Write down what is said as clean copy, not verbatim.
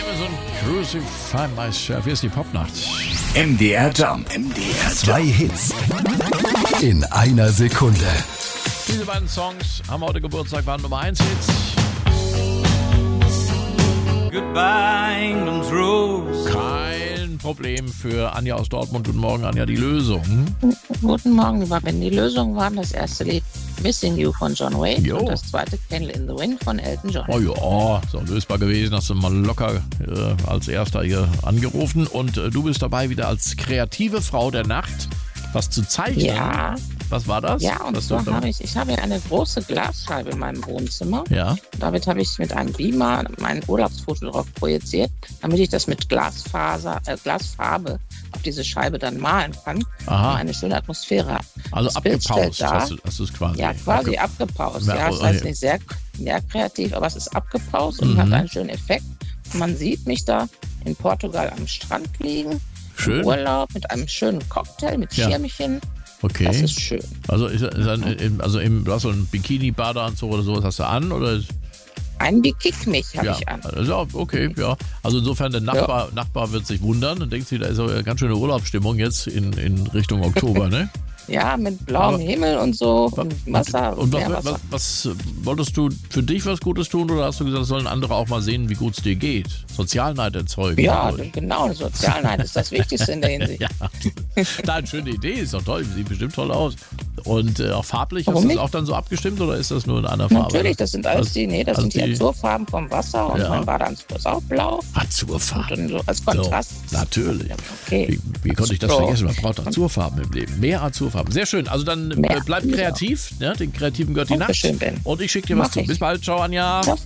Crucify Myself. Hier ist die Popnacht. MDR Jump. Zwei Hits in einer Sekunde. Diese beiden Songs haben heute Geburtstag, waren Nummer 1 Hits. Goodbye, England's Rose. Kein Problem für Anja aus Dortmund. Guten Morgen, Anja, die Lösung. Guten Morgen, lieber Ben. Die Lösung waren das erste Lied Missing You von John Wayne Jo. und das zweite Candle in the Wind von Elton John. Oh ja, so lösbar gewesen. Hast du mal locker als Erster hier angerufen. Und du bist dabei wieder als kreative Frau der Nacht. Was zu zeichnen. Ja. Was war das? Ja, und Was zwar du da- habe ich habe eine große Glasscheibe in meinem Wohnzimmer. Ja. Damit habe ich mit einem Beamer mein Urlaubsfoto drauf projiziert, damit ich das mit Glasfarbe auf diese Scheibe dann malen kann, Aha. um eine schöne Atmosphäre habe. Also Das Bild stellt abgepaust dar- hast du es quasi. Ja, quasi abgepaust. Ja, Ja, das oh, heißt ja. nicht sehr kreativ, aber es ist abgepaust und hat einen schönen Effekt. Und man sieht mich da in Portugal am Strand liegen, Schön. im Urlaub mit einem schönen Cocktail, mit Ja. Schirmchen. Okay. Das ist schön. Also, du hast so einen Bikini-Badeanzug oder sowas hast du an? Oder? Ein Bikik mich habe Ja, ich an. also, okay, ja. Also insofern, der Nachbar wird sich wundern und denkt sich, da ist aber ganz schöne Urlaubsstimmung jetzt in Richtung Oktober, ne? Ja, mit blauem Aber- Himmel und so und Wasser. Und Meerwasser. was wolltest du für dich was Gutes tun oder hast du gesagt, sollen andere auch mal sehen, wie gut es dir geht? Sozialneid erzeugen. Ja, Also, genau, Sozialneid ist das Wichtigste in der Hinsicht. ja. Nein, schöne Idee, ist doch toll, sieht bestimmt toll aus. Und auch farblich, hast Warum du das nicht? auch dann so abgestimmt oder ist das nur in einer Farbe? Natürlich, das sind alles die also die- Azurfarben vom Wasser und Ja. mein Badeanzug ist auch blau. Azurfarben. Und dann so als Kontrast. So, natürlich. Okay. Wie konnte ich das So. vergessen? Man braucht Azurfarben im Leben. Mehr Azurfarben. Sehr schön. Also dann Mehr. bleib kreativ. Ne? Den Kreativen gehört die Nacht. Dankeschön, Ben. Und ich schicke dir was Mach zu. ich. Bis bald. Ciao, Anja. Ciao.